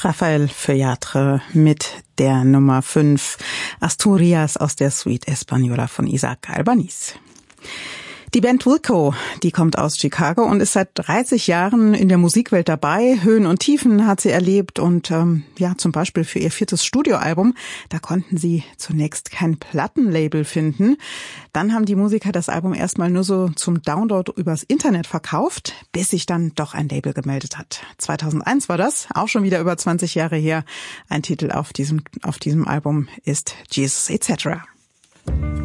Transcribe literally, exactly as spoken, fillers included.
Rafael Feuillatre mit der Nummer fünf, Asturias aus der Suite Española von Isaac Albeniz. Die Band Wilco, die kommt aus Chicago und ist seit dreißig Jahren in der Musikwelt dabei. Höhen und Tiefen hat sie erlebt und ähm, ja, zum Beispiel für ihr viertes Studioalbum, da konnten sie zunächst kein Plattenlabel finden. Dann haben die Musiker das Album erstmal nur so zum Download übers Internet verkauft, bis sich dann doch ein Label gemeldet hat. zweitausendeins war das, auch schon wieder über zwanzig Jahre her. Ein Titel auf diesem, auf diesem Album ist Jesus et cetera.